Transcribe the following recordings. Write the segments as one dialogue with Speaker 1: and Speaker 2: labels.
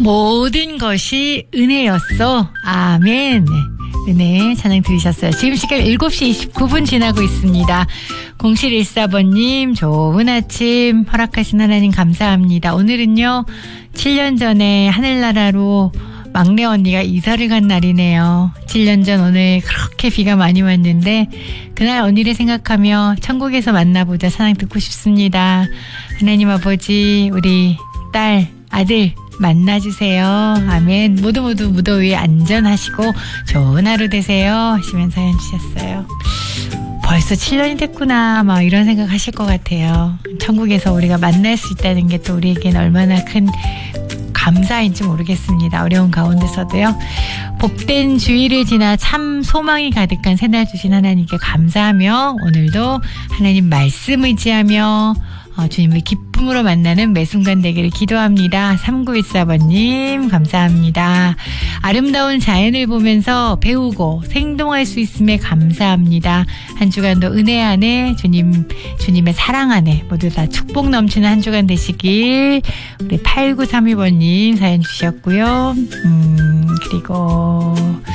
Speaker 1: 모든 것이 은혜였어. 아멘. 은혜 찬양 들으셨어요. 지금 시간 7시 29분 지나고 있습니다. 0714번님 좋은 아침 허락하신 하나님 감사합니다. 오늘은요 7년 전에 하늘나라로 막내 언니가 이사를 간 날이네요. 7년 전 오늘 그렇게 비가 많이 왔는데 그날 언니를 생각하며 천국에서 만나보자 찬양 듣고 싶습니다. 하나님 아버지 우리 딸 아들 만나주세요. 아멘. 모두 무더위에 안전하시고 좋은 하루 되세요 하시면서 사연 주셨어요. 벌써 7년이 됐구나 막 이런 생각 하실 것 같아요. 천국에서 우리가 만날 수 있다는 게 또 우리에겐 얼마나 큰 감사인지 모르겠습니다. 어려운 가운데서도요. 복된 주일을 지나 참 소망이 가득한 새날 주신 하나님께 감사하며 오늘도 하나님 말씀 의지하며 주님을 기쁨으로 만나는 매 순간 되기를 기도합니다. 3914번님 감사합니다. 아름다운 자연을 보면서 배우고 생동할 수 있음에 감사합니다. 한 주간도 은혜 안에 주님의 사랑 안에 모두 다 축복 넘치는 한 주간 되시길. 우리 8932번님 사연 주셨고요. 그리고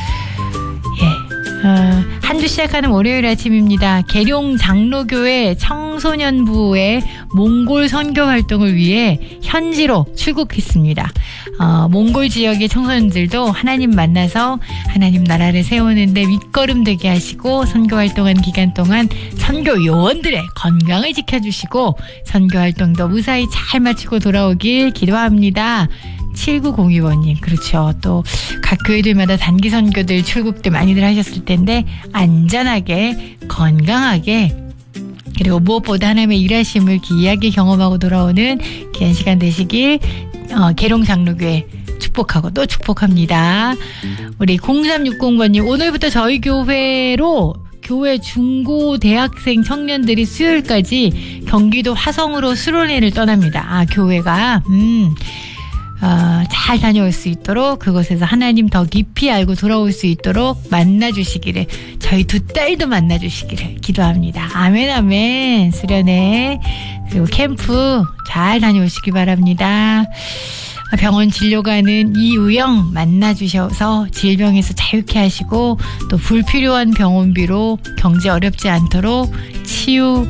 Speaker 1: 한 주 시작하는 월요일 아침입니다. 계룡 장로교회 청소년부의 몽골 선교 활동을 위해 현지로 출국했습니다. 몽골 지역의 청소년들도 하나님 만나서 하나님 나라를 세우는데 밑거름 되게 하시고 선교 활동한 기간 동안 선교 요원들의 건강을 지켜주시고 선교 활동도 무사히 잘 마치고 돌아오길 기도합니다. 7902번님 그렇죠. 또 각 교회들마다 단기 선교들 출국들 많이들 하셨을 텐데 안전하게 건강하게 그리고 무엇보다 하나님의 일하심을 귀하게 경험하고 돌아오는 귀한 시간 되시길 계룡 장로교회 축복하고 또 축복합니다. 우리 0360번님 오늘부터 저희 교회로 교회 중고 대학생 청년들이 수요일까지 경기도 화성으로 수련회를 떠납니다. 교회가 잘 다녀올 수 있도록 그곳에서 하나님 더 깊이 알고 돌아올 수 있도록 만나주시기를 저희 두 딸도 만나주시기를 기도합니다. 아멘 아멘. 수련회 그리고 캠프 잘 다녀오시기 바랍니다. 병원 진료 가는 이우영 만나주셔서 질병에서 자유케 하시고 또 불필요한 병원비로 경제 어렵지 않도록 치유